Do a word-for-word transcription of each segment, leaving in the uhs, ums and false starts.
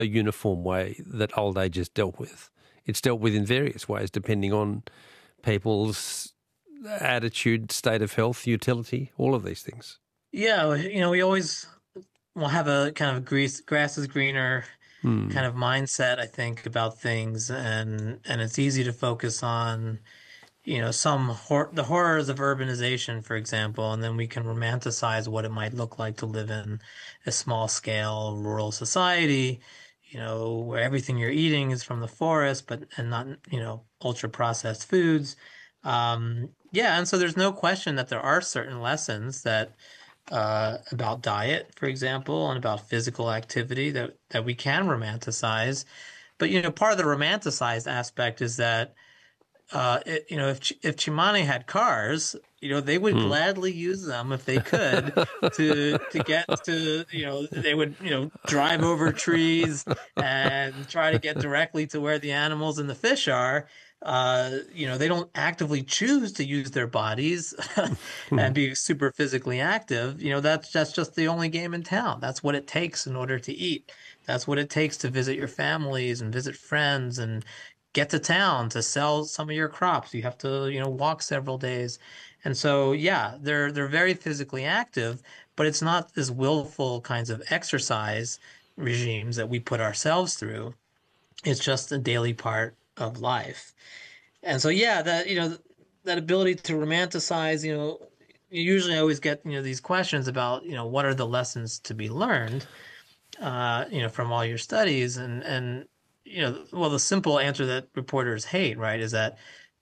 a uniform way that old age is dealt with. It's dealt with in various ways depending on people's attitude, state of health, utility, all of these things. Yeah, you know, we always will have a kind of grease, grass is greener Hmm. kind of mindset, I think, about things, and and it's easy to focus on, you know, some hor the horrors of urbanization, for example, and then we can romanticize what it might look like to live in a small scale rural society, you know, where everything you're eating is from the forest, but and not, you know, ultra processed foods. Um, yeah, and so there's no question that there are certain lessons that uh, about diet, for example, and about physical activity that that we can romanticize. But you know, part of the romanticized aspect is that uh, it, you know, if Ch- if Chimane had cars, you know, they would Hmm. gladly use them if they could to to get to, you know, they would, you know, drive over trees and try to get directly to where the animals and the fish are. Uh, you know, they don't actively choose to use their bodies Hmm. and be super physically active. You know, that's that's just the only game in town. That's what it takes in order to eat. That's what it takes to visit your families and visit friends and get to town to sell some of your crops. You have to, you know, walk several days. And so, yeah, they're they're very physically active, but it's not this willful kinds of exercise regimes that we put ourselves through. It's just a daily part of life. And so, yeah, that, you know, that ability to romanticize, you know, you usually always get, you know, these questions about, you know, what are the lessons to be learned, uh, you know, from all your studies. And, and, you know, well, the simple answer that reporters hate, right, is that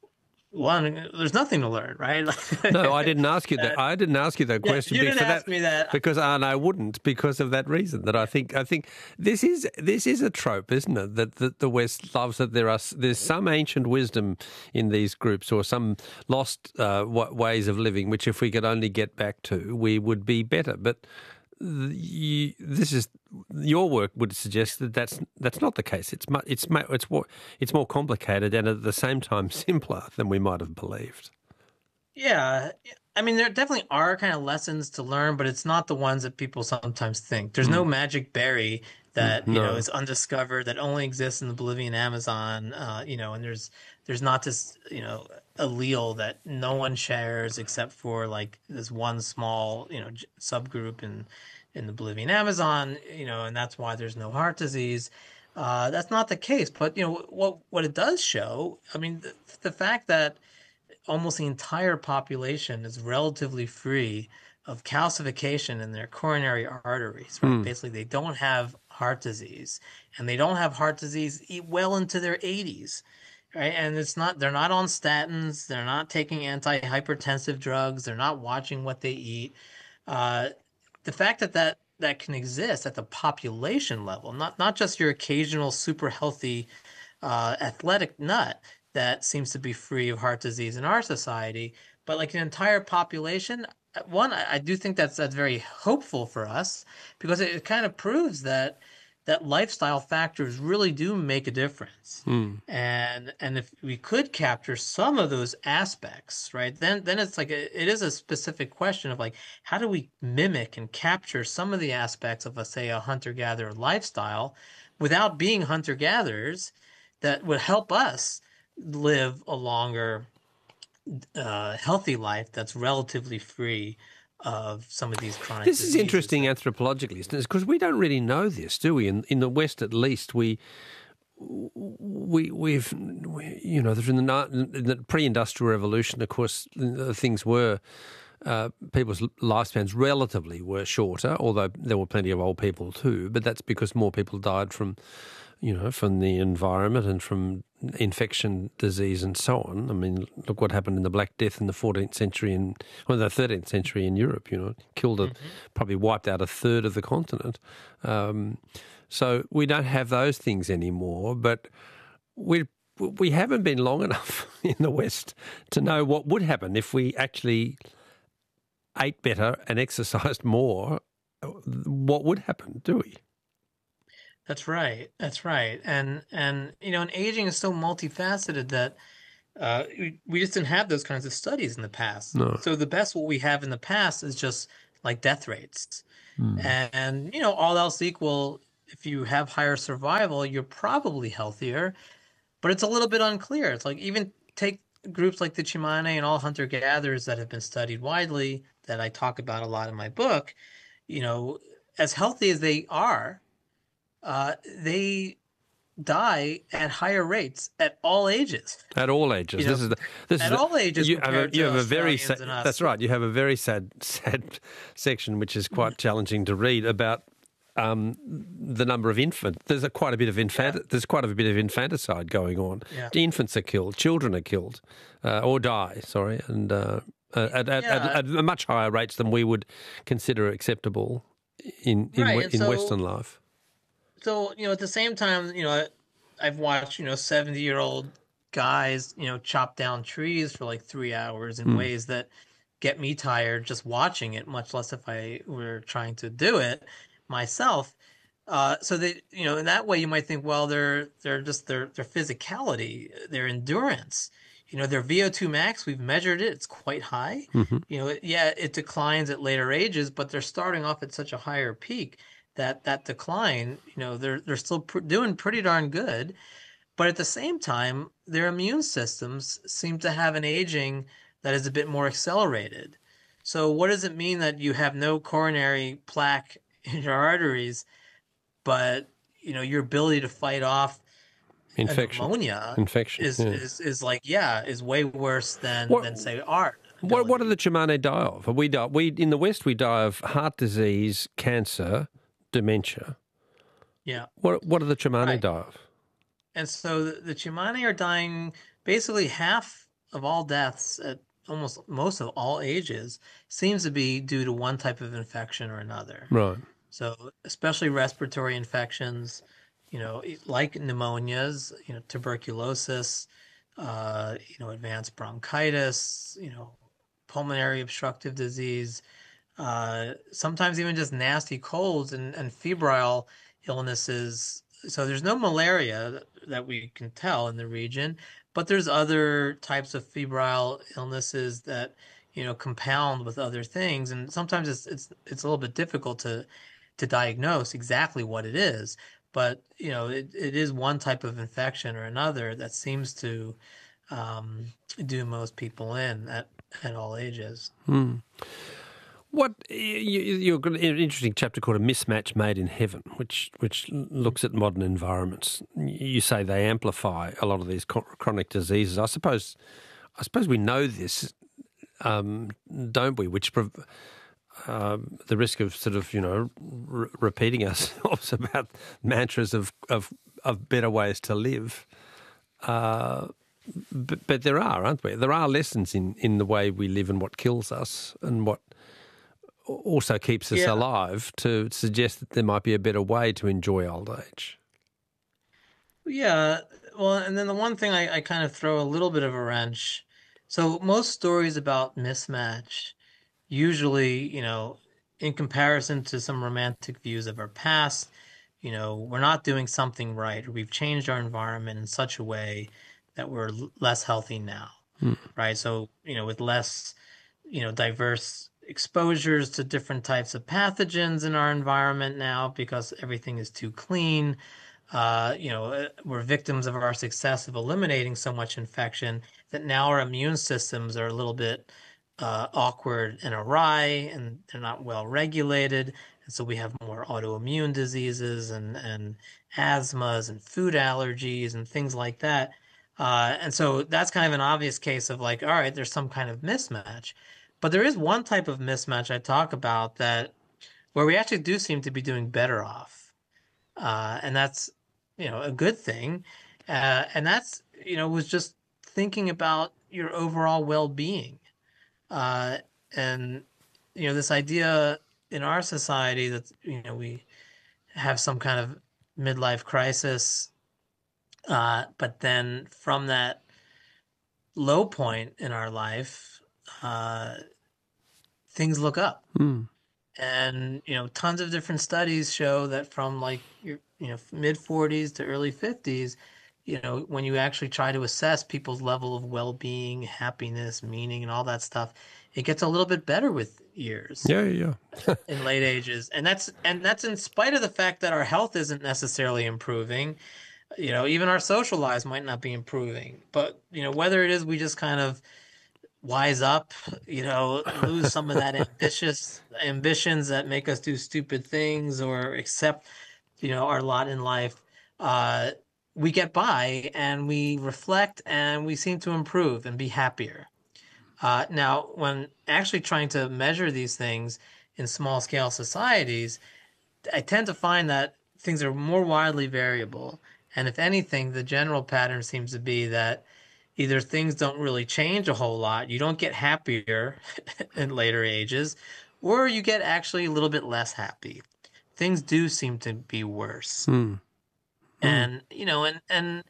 one, there's nothing to learn, right? No, I didn't ask you that. That, I didn't ask you that yeah, question you be- didn't for that ask me that. because and I wouldn't because of that reason. That I think I think this is this is a trope, isn't it? That, that the West loves that there are there's some ancient wisdom in these groups or some lost uh, w- ways of living, which if we could only get back to, we would be better. But you, this is your work would suggest that that's that's not the case. It's mu- it's mu- it's more it's more complicated and at the same time simpler than we might have believed. Yeah, I mean, there definitely are kind of lessons to learn, but it's not the ones that people sometimes think. There's no Mm, magic berry mm, that, you know, no. is undiscovered that only exists in the Bolivian Amazon, uh, you know, and there's there's not this, you know, allele that no one shares except for like this one small, you know, j- subgroup in in the Bolivian Amazon, you know, and that's why there's no heart disease. Uh, that's not the case, but you know what what it does show, I mean, the, the fact that almost the entire population is relatively free of calcification in their coronary arteries, right? Mm. Basically, they don't have heart disease, and they don't have heart disease e- well into their eighties, right? And it's not, they're not on statins, they're not taking antihypertensive drugs, they're not watching what they eat. Uh, the fact that that that can exist at the population level, not not just your occasional super healthy uh, athletic nut that seems to be free of heart disease in our society, but like an entire population. One, I, I do think that's that's very hopeful for us because it, it kind of proves that that lifestyle factors really do make a difference. Mm. And and if we could capture some of those aspects, right, then then it's like a, it is a specific question of like how do we mimic and capture some of the aspects of a say a hunter-gatherer lifestyle without being hunter-gatherers that would help us live a longer, uh, healthy life that's relatively free of some of these chronic This is diseases interesting that. anthropologically, isn't it? Because we don't really know this, do we? In in the West, at least, we we we've we, you know, in the, in the pre-industrial revolution, of course, things were uh, people's lifespans relatively were shorter, although there were plenty of old people too. But that's because more people died from, you know, from the environment and from infection, disease, and so on. I mean, look what happened in the Black Death in the fourteenth century in, well, the thirteenth century in Europe. You know, killed a, Mhm. probably wiped out a third of the continent. Um, so we don't have those things anymore, but we we haven't been long enough in the West to know what would happen if we actually ate better and exercised more. What would happen, do we? That's right. That's right. And and you know, and aging is so multifaceted that uh, we, we just didn't have those kinds of studies in the past. No. So the best what we have in the past is just like death rates. Mm. And, you know, all else equal, if you have higher survival, you're probably healthier, but it's a little bit unclear. It's like even take groups like the Chimane and all hunter-gatherers that have been studied widely, that I talk about a lot in my book, you know, as healthy as they are, uh, they die at higher rates at all ages. At all ages. You know, This is the this at is all the, ages you have a, compared you to have a very sad, Australians and us. that's right. You have a very sad sad section which is quite challenging to read about um, the number of infants. There's a, quite a bit of infant. Yeah. There's quite a bit of infanticide going on. Yeah. Infants are killed. Children are killed, uh, or die. Sorry, and uh, at, at, Yeah. at, at much higher rates than we would consider acceptable in in, Right, we- and in so- Western life. So, you know, at the same time, you know, I- I've watched, you know, seventy-year-old guys, you know, chop down trees for like three hours in ways that get me tired just watching it, much less if I were trying to do it myself. Uh, so they, you know, in that way, you might think, well, they're they're just their their physicality, their endurance, you know, their V O two max. We've measured it; it's quite high. Mhm. You know, it, yeah, it declines at later ages, but they're starting off at such a higher peak that that decline, you know, they're they're still pr doing pretty darn good. But at the same time, their immune systems seem to have an aging that is a bit more accelerated. So what does it mean that you have no coronary plaque in your arteries, but you know your ability to fight off a Infection. pneumonia Infection. is yeah. is is like yeah is way worse than What- than say our What, what do ability. the Chimane die of? We die. We in the West we die of heart disease, cancer, dementia. Yeah. What what do the Chimane Right. die of? And so the, the Chimane are dying basically half of all deaths at almost most of all ages seems to be due to one type of infection or another. Right. So especially respiratory infections, you know, e- like pneumonias, you know, tuberculosis, uh, you know, advanced bronchitis, you know, pulmonary obstructive disease, uh, sometimes even just nasty colds and, and febrile illnesses. So there's no malaria that, that we can tell in the region, but there's other types of febrile illnesses that, you know, compound with other things. And sometimes it's it's it's a little bit difficult to to diagnose exactly what it is. But, you know, it, it is one type of infection or another that seems to um, do most people in at, at all ages. What you, you've got an interesting chapter called "A Mismatch Made in Heaven," which which looks at modern environments. You say they amplify a lot of these cho- chronic diseases. I suppose, I suppose we know this, um, don't we? Which prov- um, the risk of sort of you know re- repeating ourselves about mantras of of, of better ways to live. Uh, but, but there are, aren't there? There are lessons in, in the way we live and what kills us and what also keeps us Yeah. alive to suggest that there might be a better way to enjoy old age. Yeah, well, and then the one thing I, I kind of throw a little bit of a wrench. So most stories about mismatch, usually, you know, in comparison to some romantic views of our past, you know, we're not doing something right, or we've changed our environment in such a way that we're l- less healthy now, right? So, you know, with less, you know, diverse exposures to different types of pathogens in our environment now because everything is too clean. Uh, you know, uh, we're victims of our success of eliminating so much infection that now our immune systems are a little bit uh, awkward and awry, and they're not well regulated. And so we have more autoimmune diseases and, and asthmas and food allergies and things like that. Uh, and so that's kind of an obvious case of like, all right, there's some kind of mismatch. But there is one type of mismatch I talk about that where we actually do seem to be doing better off. Uh, and that's, you know, a good thing. Uh, and that's, you know, was just thinking about your overall well-being. Uh, and, you know, this idea in our society that, you know, we have some kind of midlife crisis, uh, but then from that low point in our life, uh, things look up. And, you know, tons of different studies show that from like your, you know, mid forties to early fifties, you know, when you actually try to assess people's level of well-being, happiness, meaning, and all that stuff, it gets a little bit better with years Yeah, yeah, yeah. in late ages. And that's and that's in spite of the fact that our health isn't necessarily improving. You know, even our social lives might not be improving. But, you know, whether it is we just kind of wise up, you know, lose some of that ambitious ambitions that make us do stupid things or accept, you know, our lot in life, uh, we get by and we reflect and we seem to improve and be happier. Uh, now, when actually trying to measure these things in small scale societies, I tend to find that things are more widely variable. And if anything, the general pattern seems to be that either things don't really change a whole lot, you don't get happier in later ages, or you get actually a little bit less happy. Things do seem to be worse. Hmm. Hmm. And, you know, and and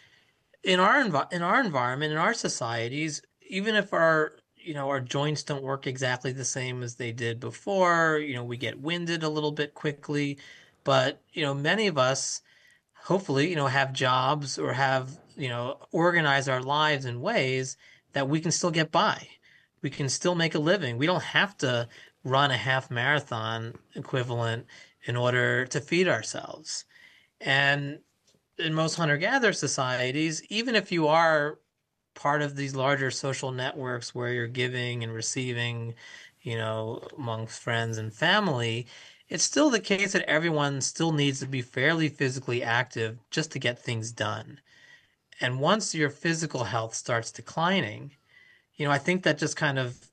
in our envi in our environment, in our societies, even if our, you know, our joints don't work exactly the same as they did before, you know, we get winded a little bit quickly, but, you know, many of us hopefully, you know, have jobs or have, you know, organize our lives in ways that we can still get by. We can still make a living. We don't have to run a half marathon equivalent in order to feed ourselves. And in most hunter-gatherer societies, even if you are part of these larger social networks where you're giving and receiving, you know, amongst friends and family, it's still the case that everyone still needs to be fairly physically active just to get things done. And once your physical health starts declining, you know, I think that just kind of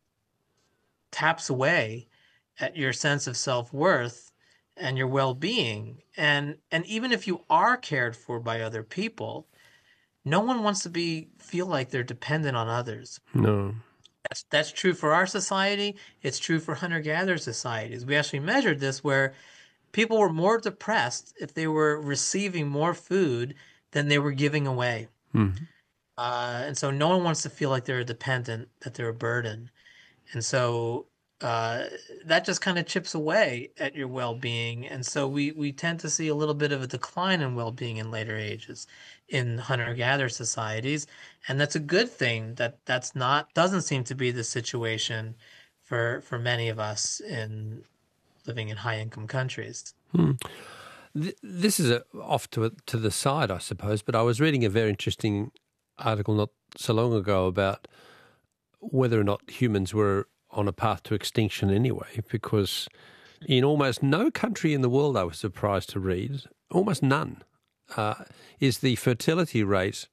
taps away at your sense of self-worth and your well-being. And and even if you are cared for by other people, no one wants to be feel like they're dependent on others. No. That's that's true for our society. It's true for hunter-gatherer societies. We actually measured this where people were more depressed if they were receiving more food than they were giving away. Hmm. Uh, and so no one wants to feel like they're a dependent, that they're a burden. And so uh, that just kind of chips away at your well-being. And so we, we tend to see a little bit of a decline in well-being in later ages in hunter-gatherer societies. And that's a good thing that that's not, doesn't seem to be the situation for, for many of us in living in high-income countries. Hmm. Th- This is a, off to a, to the side, I suppose, but I was reading a very interesting article not so long ago about whether or not humans were on a path to extinction anyway, because in almost no country in the world, I was surprised to read, almost none, uh, is the fertility rate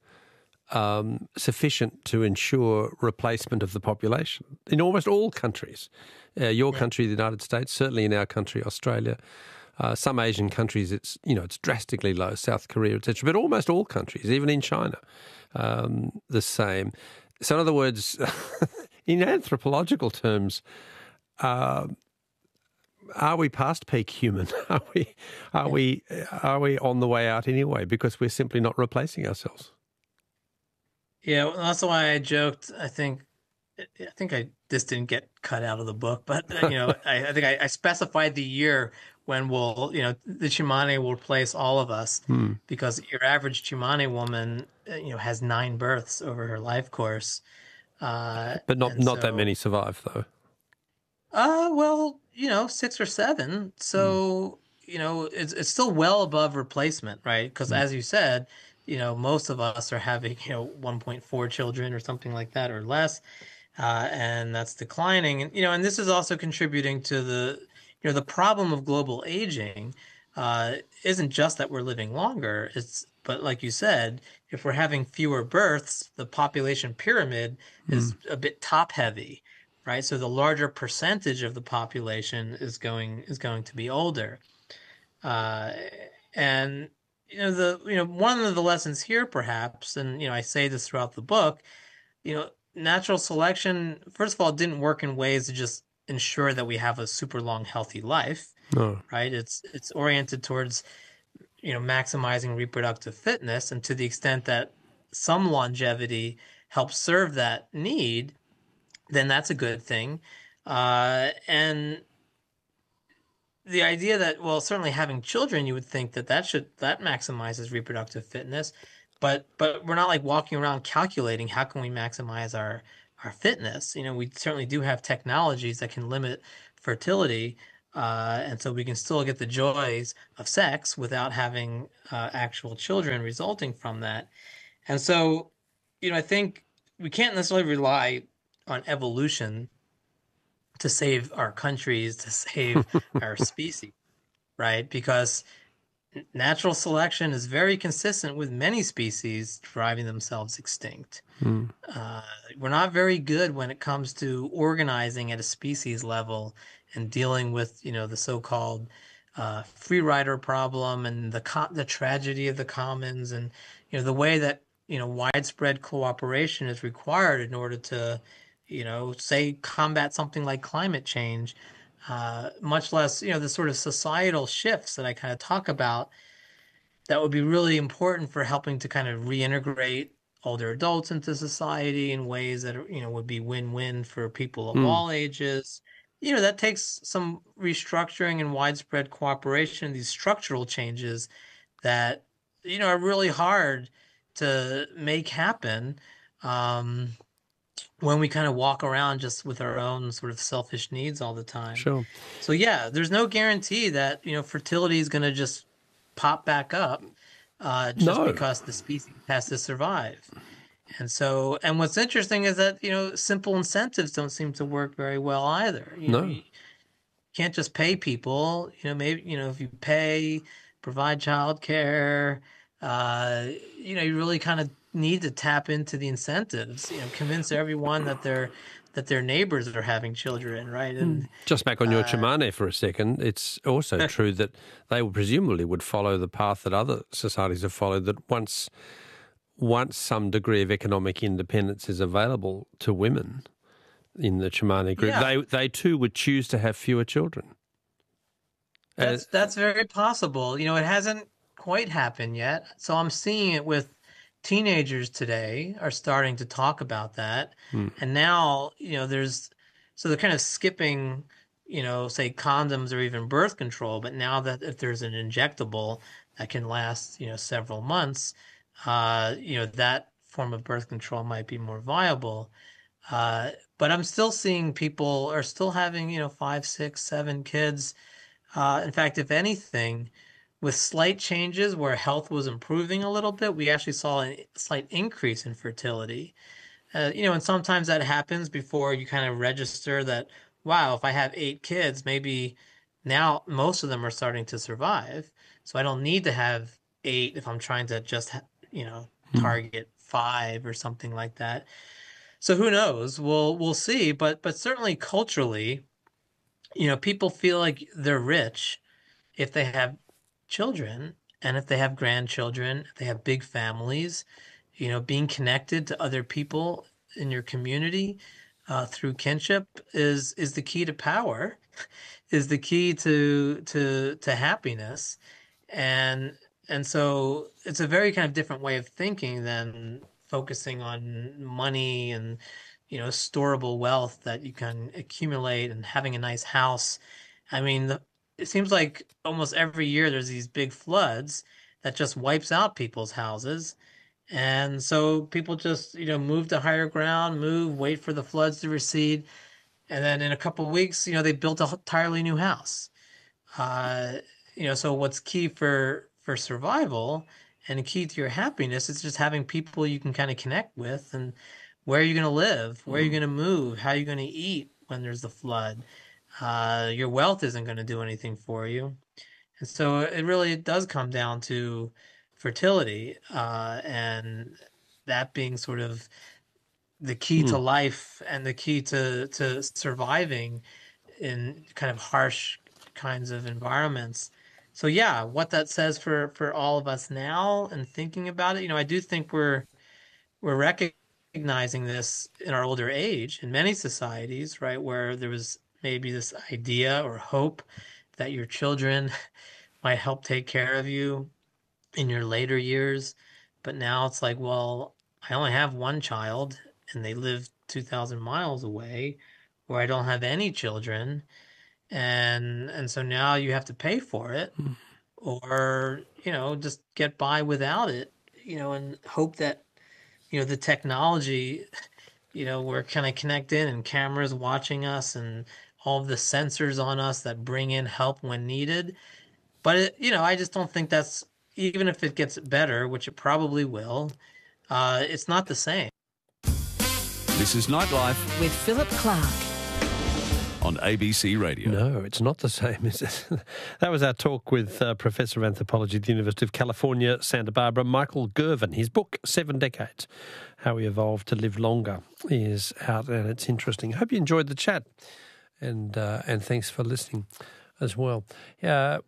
um, sufficient to ensure replacement of the population. In almost all countries, uh, your Yeah. country, the United States, certainly in our country, Australia, uh, some Asian countries, it's you know it's drastically low, South Korea, et cetera. But almost all countries, even in China, um, the same. So, in other words, in anthropological terms, uh, are we past peak human? Are we, are Yeah. we, are we on the way out anyway? Because we're simply not replacing ourselves. Yeah, well, that's why I joked. I think, I think I this didn't get cut out of the book, but uh, you know, I, I think I, I specified the year when we'll, you know, the Chimane will replace all of us, Hmm. because your average Chimane woman, uh, you know, has nine births over her life course, uh, But not and not that so, many survive, though. uh, well, you know, six or seven. Hmm. So, you know, it's it's still well above replacement, right? Because Hmm. as you said, you know, most of us are having, you know, one point four children or something like that or less, uh, and that's declining. And you know, and this is also contributing to the, you know, the problem of global aging, uh, isn't just that we're living longer. It's but like you said, if we're having fewer births, the population pyramid Hmm. is a bit top heavy, right? So the larger percentage of the population is going is going to be older. Uh, and you know the you know one of the lessons here perhaps, and you know I say this throughout the book, you know, natural selection, first of all, didn't work in ways to just ensure that we have a super long, healthy life, No. right? It's it's oriented towards, you know, maximizing reproductive fitness, and to the extent that some longevity helps serve that need, then that's a good thing. Uh, and the idea that, well, certainly having children, you would think that that should that maximizes reproductive fitness, but but we're not like walking around calculating how can we maximize our our fitness. You know, we certainly do have technologies that can limit fertility, uh, and so we can still get the joys of sex without having uh, actual children resulting from that. And so, you know, I think we can't necessarily rely on evolution to save our countries, to save our species, right? Because natural selection is very consistent with many species driving themselves extinct. Mm. Uh, we're not very good when it comes to organizing at a species level and dealing with, you know, the so-called uh, free rider problem and the co the tragedy of the commons, and you know the way that you know widespread cooperation is required in order to, you know, say combat something like climate change. Uh, much less, you know, the sort of societal shifts that I kind of talk about that would be really important for helping to kind of reintegrate older adults into society in ways that are, you know, would be win-win for people of Mm. all ages. You know, that takes some restructuring and widespread cooperation, these structural changes that, you know, are really hard to make happen um, when we kind of walk around just with our own sort of selfish needs all the time. Sure. So yeah, there's no guarantee that, you know, fertility is going to just pop back up uh, just No. because the species has to survive. And so, and what's interesting is that, you know, simple incentives don't seem to work very well either. You know, No. you can't just pay people, you know, maybe, you know, if you pay, provide childcare, uh, you know, you really kind of need to tap into the incentives, you know, convince everyone that their that their neighbors are having children, right? And Just back on your uh, Chimane for a second, it's also true that they presumably would follow the path that other societies have followed, that once once some degree of economic independence is available to women in the Chimane group, yeah, they they too would choose to have fewer children. Uh, that's that's very possible. You know, it hasn't quite happened yet. So I'm seeing it with teenagers today are starting to talk about that. hmm, And now, you know, there's so they're kind of skipping, you know, say condoms or even birth control, but now that if there's an injectable that can last, you know, several months, uh, you know, that form of birth control might be more viable. Uh, but I'm still seeing people are still having, you know, five, six, seven kids. Uh, in fact, if anything, with slight changes where health was improving a little bit, we actually saw a slight increase in fertility. Uh, you know, and sometimes that happens before you kind of register that, wow, if I have eight kids, maybe now most of them are starting to survive. So I don't need to have eight if I'm trying to just, ha- you know, hmm, target five or something like that. So who knows? We'll we'll see. But but certainly culturally, you know, people feel like they're rich if they have children and if they have grandchildren, if they have big families, you know, being connected to other people in your community uh, through kinship is is the key to power, is the key to to to happiness, and and so it's a very kind of different way of thinking than focusing on money and you know storable wealth that you can accumulate and having a nice house. I mean, the, it seems like almost every year there's these big floods that just wipes out people's houses. And so people just, you know, move to higher ground, move, wait for the floods to recede, and then in a couple of weeks, you know, they built a entirely new house. Uh, you know, so what's key for for survival and key to your happiness is just having people you can kind of connect with, and where are you going to live, where are you hmm. going to move, how are you going to eat when there's the flood. Uh, your wealth isn't going to do anything for you. And so it really does come down to fertility, uh, and that being sort of the key Hmm. to life and the key to to surviving in kind of harsh kinds of environments. So yeah, what that says for for all of us now and thinking about it, you know, I do think we're we're recognizing this in our older age in many societies, right, where there was maybe this idea or hope that your children might help take care of you in your later years. But now it's like, well, I only have one child and they live two thousand miles away, or I don't have any children. And and so now you have to pay for it or, you know, just get by without it, you know, and hope that, you know, the technology you know, we're kind of connected and cameras watching us and all of the sensors on us that bring in help when needed. But, it, you know, I just don't think that's, even if it gets better, which it probably will, uh, it's not the same. This is Nightlife with Philip Clark on A B C Radio. No, it's not the same, is it? That was our talk with uh, Professor of Anthropology at the University of California, Santa Barbara, Michael Girvin. His book, Seven Decades, How We Evolved to Live Longer, is out, and it's interesting. I hope you enjoyed the chat, and uh, and thanks for listening as well. Uh,